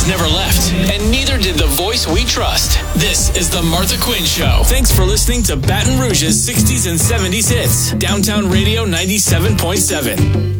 never left, and neither did the voice we trust. This is The Martha Quinn Show. Thanks for listening to Baton Rouge's 60s and 70s hits. Downtown Radio 97.7.